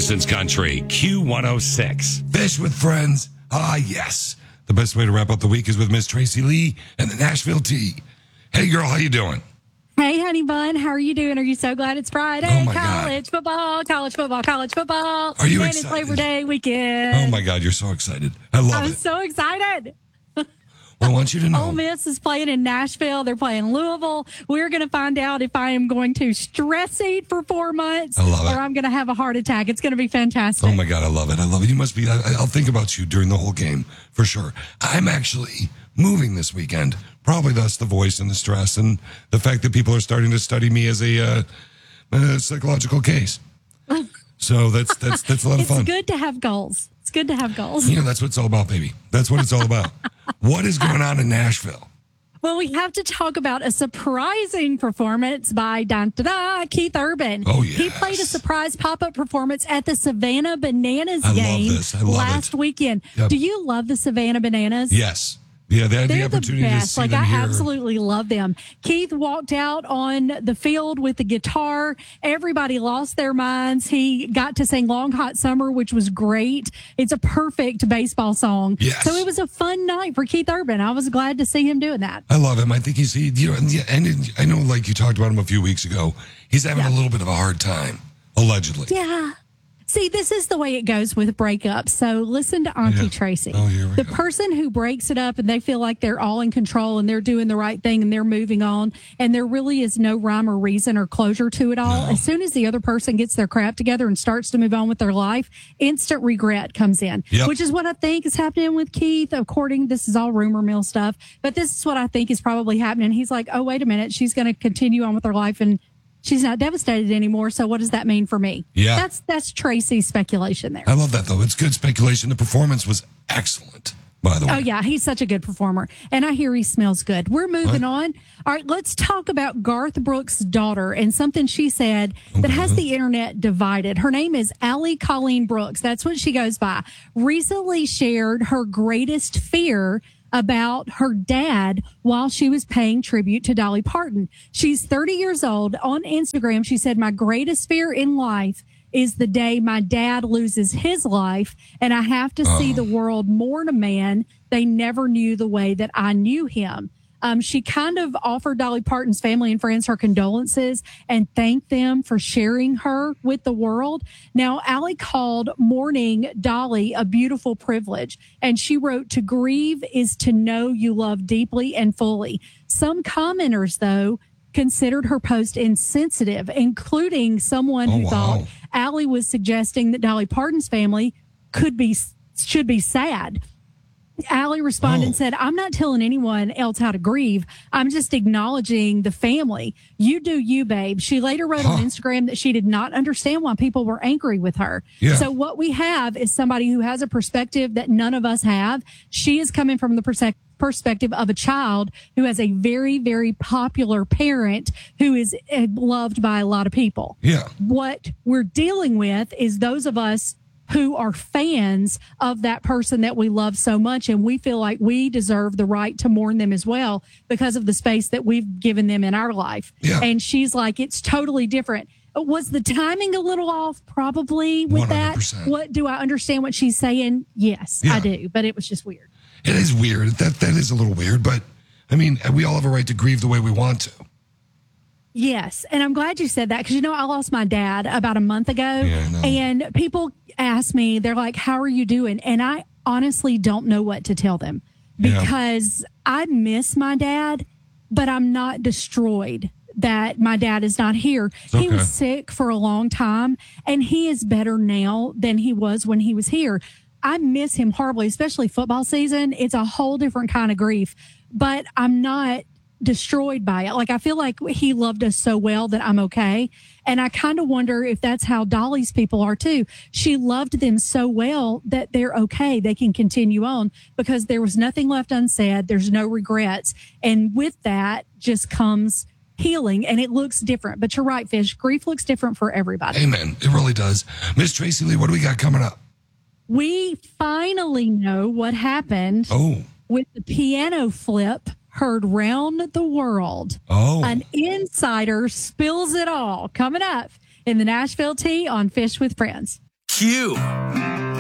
Madison's Country, Q106. Fish with friends. Ah, yes. The best way to wrap up the week is with Miss Tracy Lee and the Nashville Tea. Hey, girl, how you doing? Hey, honey bun, how are you doing? Are you so glad it's Friday? Oh, my college football, college football, college football. Are you and excited? it's Labor Day weekend. Oh, my God, you're so excited. I love I'm it. so excited. Well, I want you to know. Ole Miss is playing in Nashville. They're playing Louisville. We're going to find out if I am going to stress eat for 4 months I love it. or I'm going to have a heart attack. It's going to be fantastic. Oh, my God, I love it. I love it. You must be, I'll think about you during the whole game, for sure. I'm actually moving this weekend. Probably thus the voice and the stress and the fact that people are starting to study me as a psychological case. So that's a lot of fun. It's good to have goals. It's good to have goals. You know, that's what it's all about, baby. That's what it's all about. What is going on in Nashville? Well, we have to talk about a surprising performance by Keith Urban. Oh, yes. He played a surprise pop-up performance at the Savannah Bananas I game love this. I love last it. weekend. Yep. Do you love the Savannah Bananas? Yes. Yeah, they had the They're the opportunity to best. see Like, them I here. absolutely love them. Keith walked out on the field with the guitar. Everybody lost their minds. He got to sing Long Hot Summer, which was great. It's a perfect baseball song. Yes. So it was a fun night for Keith Urban. I was glad to see him doing that. I love him. I think he's, and I know, like you talked about him a few weeks ago, he's having a little bit of a hard time, allegedly. Yeah. See, this is the way it goes with breakups. So listen to Auntie Tracy. Oh, here we the go. person who breaks it up and they feel like they're all in control and they're doing the right thing and they're moving on and there really is no rhyme or reason or closure to it all. No. As soon as the other person gets their crap together and starts to move on with their life, instant regret comes in, Yep. which is what I think is happening with Keith. This is all rumor mill stuff, but this is what I think is probably happening. He's like, oh, wait a minute. She's going to continue on with her life and she's not devastated anymore. So what does that mean for me? Yeah. That's Tracy's speculation there. I love that, though. It's good speculation. The performance was excellent, by the way. Oh, yeah. He's such a good performer. And I hear he smells good. We're moving on. All right. Let's talk about Garth Brooks' daughter and something she said that has the internet divided. Her name is Allie Colleen Brooks. That's what she goes by. Recently shared her greatest fear about her dad while she was paying tribute to Dolly Parton. She's 30 years old. On Instagram, she said, my greatest fear in life is the day my dad loses his life and I have to see the world mourn a man they never knew the way that I knew him. She kind of offered Dolly Parton's family and friends her condolences and thanked them for sharing her with the world. Now, Allie called mourning Dolly a beautiful privilege, and she wrote, to grieve is to know you love deeply and fully. Some commenters, though, considered her post insensitive, including someone who thought Allie was suggesting that Dolly Parton's family should be sad. Allie responded and said, I'm not telling anyone else how to grieve. I'm just acknowledging the family. You do you, babe. She later wrote on Instagram that she did not understand why people were angry with her. Yeah. So what we have is somebody who has a perspective that none of us have. She is coming from the perspective of a child who has a very, very popular parent who is loved by a lot of people. Yeah. What we're dealing with is those of us who are fans of that person that we love so much, and we feel like we deserve the right to mourn them as well because of the space that we've given them in our life. Yeah. And she's like, it's totally different. Was the timing a little off? Probably with 100%. that. What do I understand what she's saying? Yes, Yeah. I do, but it was just weird. It is weird. That is a little weird, but I mean, we all have a right to grieve the way we want to. Yes. And I'm glad you said that because, I lost my dad about a month ago. Yeah, I know. And people ask me, they're like, how are you doing? And I honestly don't know what to tell them because I miss my dad, but I'm not destroyed that my dad is not here. He was sick for a long time and he is better now than he was when he was here. I miss him horribly, especially football season. It's a whole different kind of grief, but I'm not destroyed by it. Like, I feel like he loved us so well that I'm okay. And I kind of wonder if that's how Dolly's people are too. She loved them so well that they're okay. They can continue on because there was nothing left unsaid. There's no regrets. And with that just comes healing, and it looks different. But you're right, Fish. Grief looks different for everybody. Amen. It really does. Miss Tracy Lee, what do we got coming up? We finally know what happened with the piano flip heard round the world. An insider spills it all. Coming up in the Nashville Tea on Fish with Friends. Q.